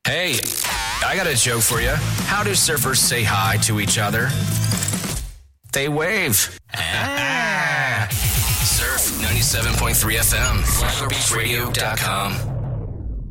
Hey, I got a joke for you. How do surfers say hi to each other? They wave. Surf 97.3 FM, FlaglerBeachRadio.com.